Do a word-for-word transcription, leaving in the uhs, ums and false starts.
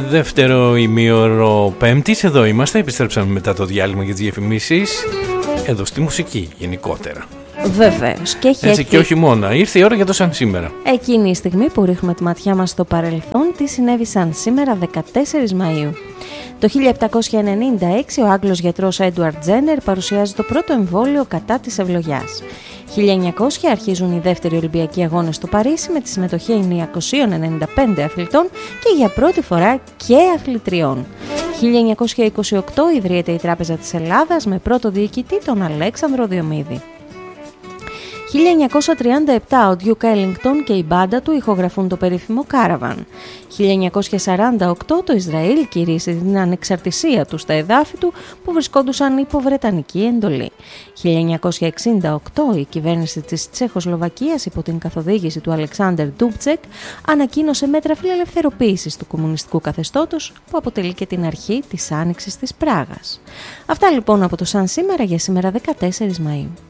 Δεύτερο ημίωρο Πέμπτης, εδώ είμαστε, επιστρέψαμε μετά το διάλειμμα για τις διαφημίσεις, εδώ στη μουσική γενικότερα. Βεβαίως. Και έχει Έτσι, και όχι μόνο. Ήρθε η ώρα για το σαν σήμερα. Εκείνη η στιγμή που ρίχνουμε τη ματιά μας στο παρελθόν, τι συνέβη σαν σήμερα δεκατέσσερις Μαΐου. Το χίλια επτακόσια ενενήντα έξι ο Άγγλος γιατρός Έντουαρντ Τζένερ παρουσιάζει το πρώτο εμβόλιο κατά της ευλογιάς. χίλια εννιακόσια αρχίζουν οι δεύτεροι Ολυμπιακοί Αγώνες στο Παρίσι με τη συμμετοχή εννιακόσια ενενήντα πέντε αθλητών και για πρώτη φορά και αθλητριών. χίλια εννιακόσια είκοσι οκτώ ιδρύεται η Τράπεζα της Ελλάδας με πρώτο διοικητή τον Αλέξανδρο Διομήδη. χίλια εννιακόσια τριάντα επτά ο Duke Ellington και η μπάντα του ηχογραφούν το περίφημο Caravan. χίλια εννιακόσια σαράντα οκτώ το Ισραήλ κηρύσσει την ανεξαρτησία του στα εδάφη του που βρισκόντουσαν υπό βρετανική εντολή. χίλια εννιακόσια εξήντα οκτώ η κυβέρνηση της Τσεχοσλοβακίας υπό την καθοδήγηση του Αλεξάντερ Ντούμπτσεκ ανακοίνωσε μέτρα φιλελευθεροποίησης του κομμουνιστικού καθεστώτος που αποτελεί και την αρχή της άνοιξης της Πράγας. Αυτά λοιπόν από το σαν σήμερα για σήμερα δεκατέσσερις Μαΐου.